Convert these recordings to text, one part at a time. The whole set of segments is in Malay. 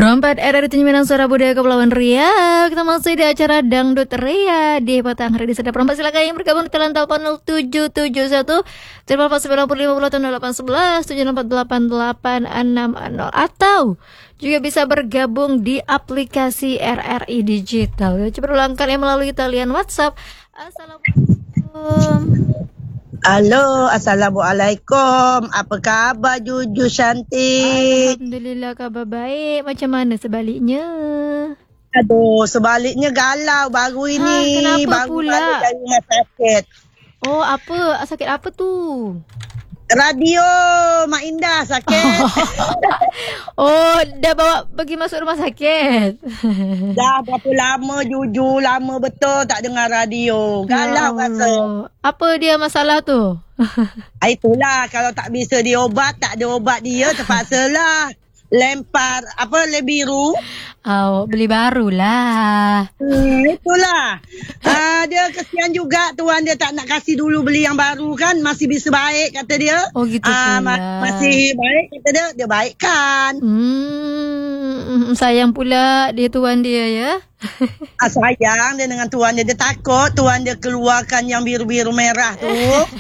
Perempat RRI Minang Suara Budaya Kepulauan Riau. Kita masih di acara Dangdut Ria di Batanghari di Sedap. Perempat silakan yang bergabung di telepon 0771 890 7488860 atau juga bisa bergabung di aplikasi RRI Digital. Coba ulangkan yang melalui talian WhatsApp. Assalamualaikum. Halo, Assalamualaikum. Apa khabar Juju cantik? Alhamdulillah kabar baik. Macam mana sebaliknya? Aduh, sebaliknya galau baru ini. Kenapa baru pula? balik dari rumah sakit. Oh, apa? Sakit apa tu? Radio Mak Indah sakit. Oh, dah bawa pergi masuk rumah sakit. Dah berapa lama Juju, lama betul tak dengar radio. Galau rasa. Apa dia masalah tu? Itulah kalau tak bisa diobat, tak ada obat dia terpaksalah lempar lem biru. Oh, beli barulah. Itulah. Dia kesian juga tuan dia tak nak kasih dulu beli yang baru kan. Masih bisa baik kata dia. Oh gitu pula. Masih baik kata dia. Dia baikkan. Sayang pula dia tuan dia ya. Sayang dia dengan tuan dia. Dia takut tuan dia keluarkan yang biru-biru merah tu.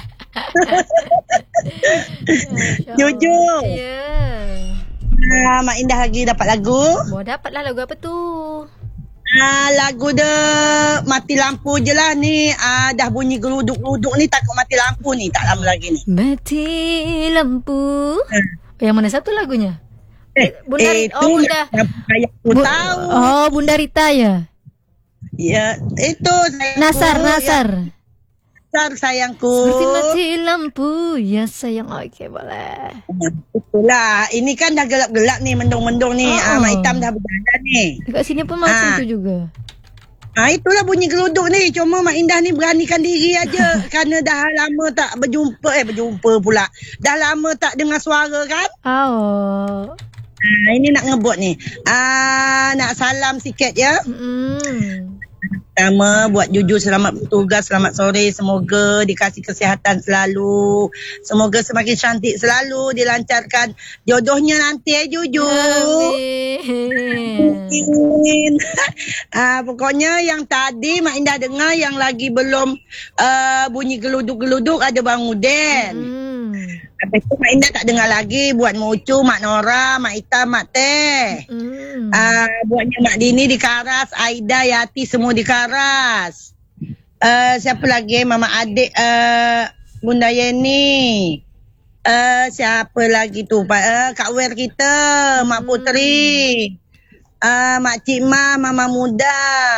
Jujur. Ya. Mak Indah lagi dapat lagu. Mau dapatlah lagu apa tu? Lagu dia mati lampu je lah ni. Dah bunyi geruduk-geruduk ni, takut mati lampu ni. Tak lama lagi ni. Mati lampu. Yang mana satu lagunya? Bunda Rita. Oh, Bunda. Aku tahu. Oh, Bunda Rita ya. Ya, itu sayangku. Nasar. Nasar sayangku. Seperti mati lampu. Ya sayang. Okey, boleh. Itulah. Ini kan dah gelap-gelap ni, mendung-mendung ni. Mak Hitam dah berjalan ni. Dekat sini pun macam tu juga. Itulah bunyi geruduk ni. Cuma Mak Indah ni beranikan diri aja. Kerana dah lama tak berjumpa pula. Dah lama tak dengar suara kan. Oh. Ini nak ngebut ni. Nak salam sikit ya. Pertama buat Juju selamat bertugas, selamat sore. Semoga dikasih kesihatan selalu. Semoga semakin cantik selalu. Dilancarkan jodohnya nanti Juju. Amin. Pokoknya yang tadi Mak Indah dengar yang lagi belum bunyi geluduk-geluduk ada Bang Uden. Habis tu Mak Indah tak dengar lagi. Buat Mak Ucu, Mak Nora, Mak Hitam, Mak Teh. Buatnya Mak Dini di Karas, Aida, Yati semua di Karas. Siapa lagi? Mama Adik, Bunda Yeni. Siapa lagi tu? Kak Wer kita, Mak Putri. Mak Cik Ma, Mama Muda.